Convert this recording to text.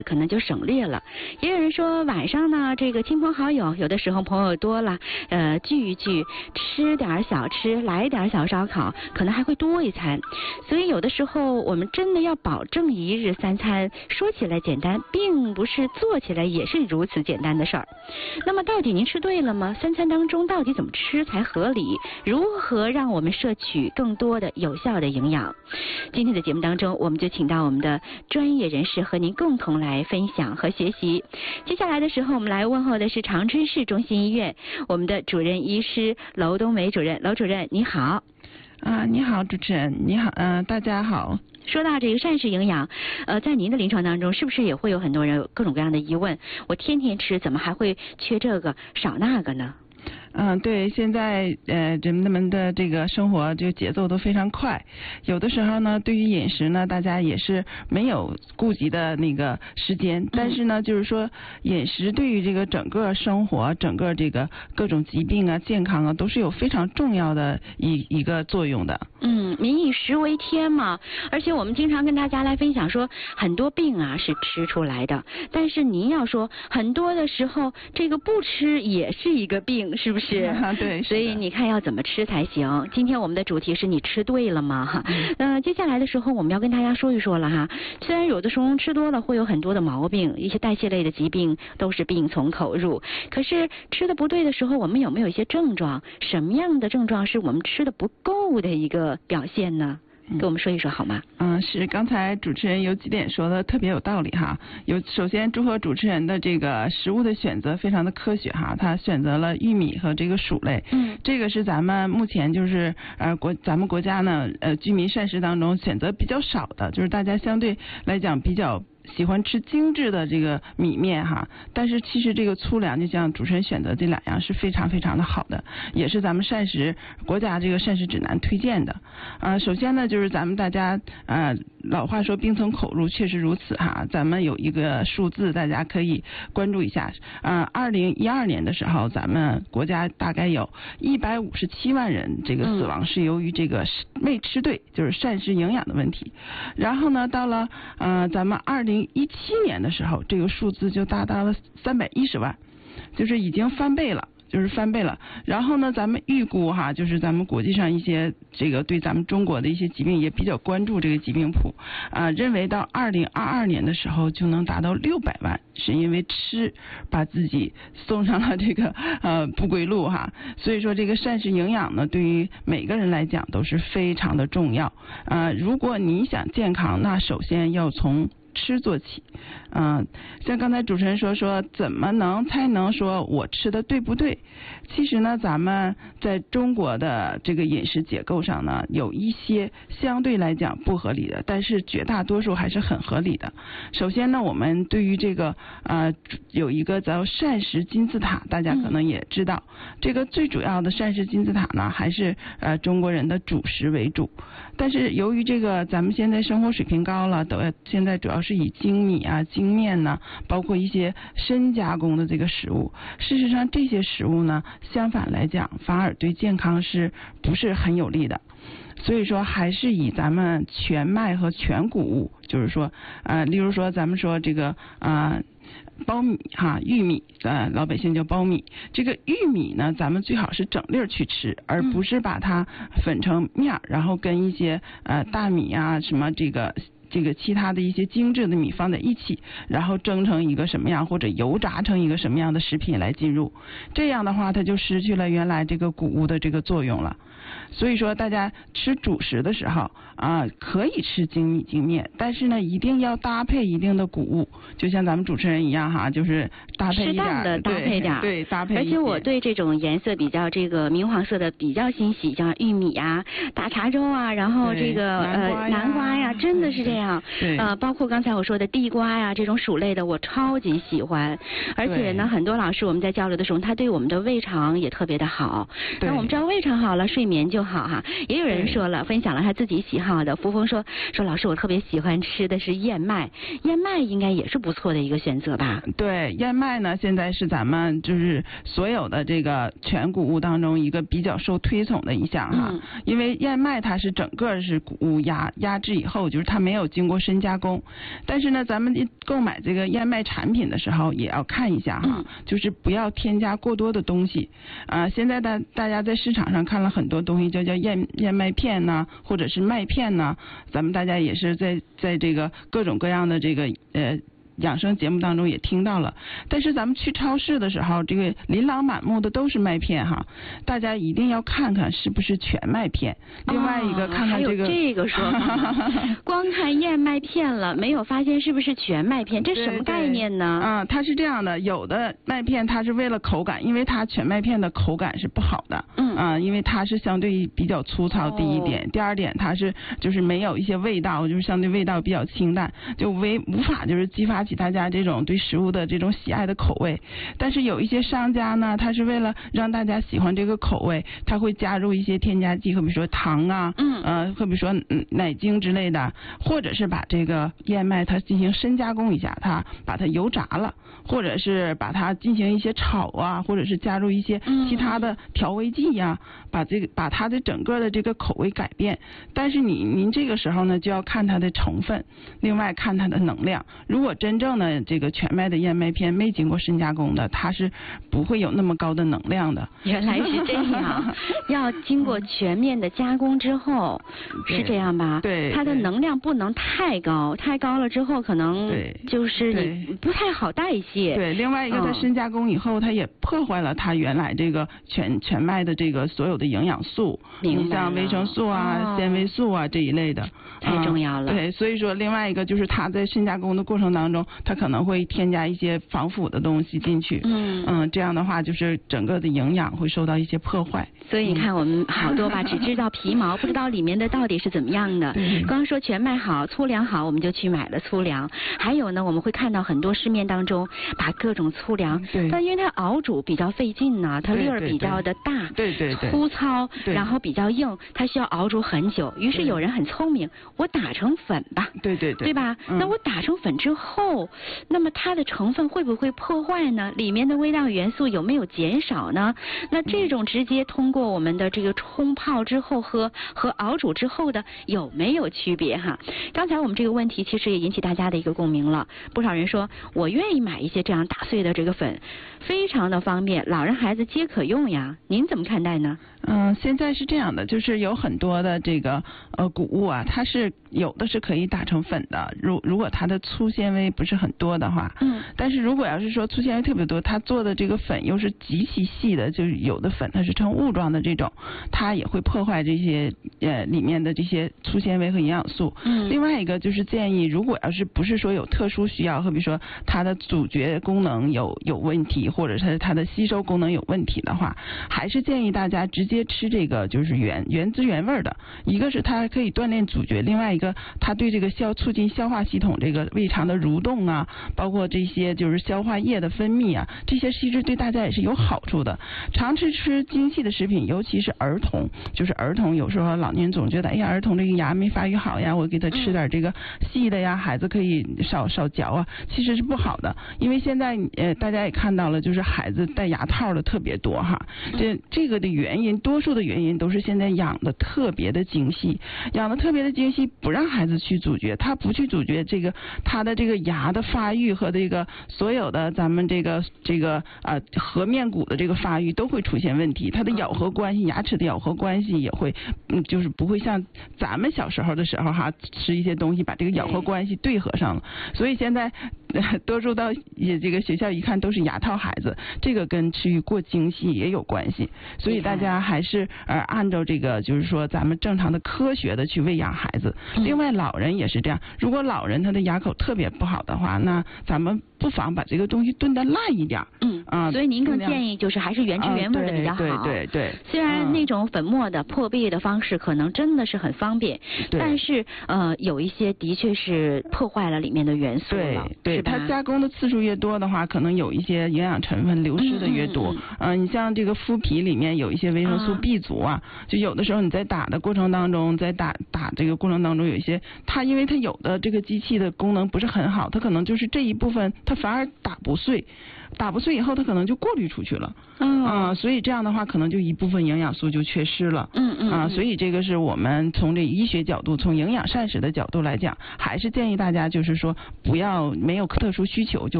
可能就省略了。也有人说晚上呢，这个亲朋好友，有的时候朋友多了，聚一聚，吃点小吃，来点小烧烤，可能还会多一餐。所以有的时候我们真的要保证一日三餐，说起来简单，并不是做起来也是如此简单的事儿。那么到底您吃对了吗？三餐当中到底怎么吃才合理？如何让我们摄取更多的有效的营养？今天的节目当中，我们就请到我们的专业人士和您共同来分享和学习。接下来的时候，我们来问候的是长春市中心医院我们的主任医师娄冬梅主任。娄主任你好。 你好，主持人，你好，大家好。 说到这个膳食营养，在您的临床当中，是不是也会有很多人有各种各样的疑问？我天天吃，怎么还会缺这个少那个呢？ 对，现在人们的这个生活就节奏都非常快，有的时候呢，对于饮食呢，大家也是没有顾及的那个时间，但是呢，就是说饮食对于这个整个生活、整个这个各种疾病啊、健康啊，都是有非常重要的一个作用的。 民以食为天嘛，而且我们经常跟大家来分享说，很多病啊是吃出来的，但是您要说很多的时候，这个不吃也是一个病，是不是？ 对， 所以你看要怎么吃才行？今天我们的主题是你吃对了吗？接下来的时候我们要跟大家说一说了哈。虽然有的时候吃多了会有很多的毛病，一些代谢类的疾病都是病从口入，可是吃的不对的时候，我们有没有一些症状？什么样的症状是我们吃的不够的一个表现呢？跟我们说一说好吗？ 是，刚才主持人有几点说的特别有道理哈。首先祝贺主持人的这个食物的选择非常的科学哈，他选择了玉米和这个薯类。这个是咱们目前就是咱们国家呢居民膳食当中选择比较少的，就是大家相对来讲比较喜欢吃精致的这个米面哈，但是其实这个粗粮就像主持人选择这两样是非常非常的好的，也是咱们国家这个膳食指南推荐的。首先呢，就是咱们大家老话说病从口入，确实如此哈。咱们有一个数字，大家可以关注一下。2012年的时候，咱们国家大概有157万人这个死亡是由于这个没吃对，就是膳食营养的问题。然后呢，到了咱们2017年的时候，这个数字就达到了310万，就是已经翻倍了。然后呢，咱们预估哈，就是咱们国际上一些这个对咱们中国的一些疾病也比较关注这个疾病谱认为到2022年的时候就能达到600万，是因为吃把自己送上了这个不归路哈。所以说这个膳食营养呢，对于每个人来讲都是非常的重要如果你想健康，那首先要从吃做起。像刚才主持人说怎么才能说我吃的对不对？其实呢，咱们在中国的这个饮食结构上呢，有一些相对来讲不合理的，但是绝大多数还是很合理的。首先呢，我们对于这个有一个叫膳食金字塔，大家可能也知道，这个最主要的膳食金字塔呢，还是中国人的主食为主。但是由于这个咱们现在生活水平高了，现在主要是以精米啊、精面呢，包括一些深加工的这个食物。事实上，这些食物呢，相反来讲，反而对健康是不是很有利的？所以说，还是以咱们全麦和全谷物，就是说，例如说咱们说这个苞米哈，玉米老百姓叫苞米。这个玉米呢，咱们最好是整粒去吃，而不是把它粉成面，然后跟一些大米啊什么这个其他的一些精致的米放在一起，然后蒸成一个什么样，或者油炸成一个什么样的食品来进入。这样的话，它就失去了原来这个谷物的这个作用了。所以说，大家吃主食的时候可以吃精米精面，但是呢，一定要搭配一定的谷物，就像咱们主持人一样哈，就是搭配一点，适当的搭配点， 对，搭配。 而且我对这种颜色比较这个明黄色的比较欣喜，像玉米啊、大碴粥啊，然后这个南瓜呀，真的是这样。包括刚才我说的地瓜呀，这种薯类的，我超级喜欢。而且呢，很多老师我们在交流的时候，他对我们的胃肠也特别的好。那我们知道胃肠好了，睡眠年就好哈。也有人说了，分享了他自己喜好的。扶风说老师，我特别喜欢吃的是燕麦，燕麦应该也是不错的一个选择吧？对， 燕麦呢现在是咱们就是所有的这个全谷物当中一个比较受推崇的一项哈。因为燕麦它是整个是谷物压制以后，就是它没有经过深加工。但是呢，咱们购买这个燕麦产品的时候也要看一下哈，就是不要添加过多的东西。现在大家在市场上看了很多东西，叫燕麦片呐，或者是麦片呐，咱们大家也是在这个各种各样的这个养生节目当中也听到了。但是咱们去超市的时候，这个琳琅满目的都是麦片哈，大家一定要看看是不是全麦片。另外一个看看这个， 还有这个说法光看燕麦片了，没有发现是不是全麦片，这什么概念呢？ 它是这样的，有的麦片它是为了口感，因为它全麦片的口感是不好的。因为它是相对比较粗糙，第一点。第二点，它是就是没有一些味道，就是相对味道比较清淡，就无法就是激发起大家这种对食物的这种喜爱的口味。但是有一些商家呢，他是为了让大家喜欢这个口味，他会加入一些添加剂，比如说糖啊，比如说奶精之类的，或者是把这个燕麦它进行深加工一下，它把它油炸了，或者是把它进行一些炒啊，或者是加入一些其他的调味剂呀，把它的整个的这个口味改变。但是您这个时候呢，就要看它的成分，另外看它的能量。如果真正的这个全麦的燕麦片没经过深加工的，它是不会有那么高的能量的。 原来是这样，要经过全面的加工之后，是这样吧？ 对， 它的能量不能太高，太高了之后可能就是你不太好代谢。 对，另外一个它深加工以后，它也破坏了它原来这个全麦的这个所有的营养素，你像维生素啊、纤维素啊这一类的， 太重要了。 对，所以说另外一个就是它在深加工的过程当中，它可能会添加一些防腐的东西进去。这样的话就是整个的营养会受到一些破坏。 所以你看我们好多吧，只知道皮毛，不知道里面的到底是怎么样的。刚说全麦好、粗粮好，我们就去买了粗粮。还有呢，我们会看到很多市面当中把各种粗粮，但因为它熬煮比较费劲呢，它粒儿比较的大，粗糙，然后比较硬，它需要熬煮很久。于是有人很聪明，我打成粉吧，对吧？那我打成粉之后，那么它的成分会不会破坏呢？里面的微量元素有没有减少呢？那这种直接通过我们的这个冲泡之后喝和熬煮之后的有没有区别哈？刚才我们这个问题其实也引起大家的一个共鸣了，不少人说我愿意买一些这样打碎的这个粉，非常的方便，老人孩子皆可用呀。您怎么看待呢？ 现在是这样的，就是有很多的这个谷物啊，它是有的是可以打成粉的，如果它的粗纤维不是很多的话，但是如果要是说粗纤维特别多，它做的这个粉又是极其细的，就是有的粉它是成雾状的这种，它也会破坏这些里面的这些粗纤维和营养素。另外一个就是建议，如果要是不是说有特殊需要，比如说它的咀嚼功能有问题，或者是它的吸收功能有问题的话，还是建议大家直接吃这个就是原汁原味的。一个是它可以锻炼咀嚼，另外一个它对这个促进消化系统这个胃肠的蠕动啊，包括这些就是消化液的分泌啊，这些其实对大家也是有好处的。常吃精细的食品，尤其是儿童，就是儿童有时候老年人总觉得，哎呀，儿童这个牙没发育好呀，我给他吃点这个细的呀，孩子可以少嚼啊，其实是不好的。因为现在大家也看到了，就是孩子戴牙套的特别多哈，这个的原因，多数的原因都是现在养的特别的精细，不让孩子去咀嚼，他不去咀嚼这个他的这个牙的发育和这个所有的咱们这个颌面骨的这个发育都会出现问题，他的咬合关系，牙齿的咬合关系也会就是不会像咱们小时候的时候哈，吃一些东西把这个咬合关系对合上了。所以现在多数到这个学校一看都是牙套孩子，这个跟吃过精细也有关系。所以大家还是按照这个就是说咱们正常的科学的去喂养孩子。另外老人也是这样，如果老人他的牙口特别不好的话，那咱们不妨把这个东西炖得烂一点。 所以您更建议就是还是原汁原味的比较好。 对。 虽然那种粉末的破壁的方式可能真的是很方便，但是有一些的确是破坏了里面的元素了， 对，它加工的次数越多的话，可能有一些营养成分流失的越多。你像这个麸皮里面有一些维生素 B 族啊，就有的时候你在打的过程当中，在打这个过程当中有一些，它因为它有的这个机器的功能不是很好，它可能就是这一部分它反而打不碎以后它可能就过滤出去了。所以这样的话可能就一部分营养素就缺失了。所以这个是我们从这医学角度，从营养膳食的角度来讲，还是建议大家就是说不要没有特殊需求就